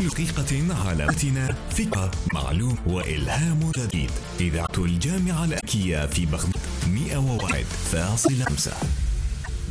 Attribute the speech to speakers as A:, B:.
A: دقيقة على متن ثقة معلوم وإلهام جديد. إذاعة الجامعة الأمريكية في بغداد 101.5.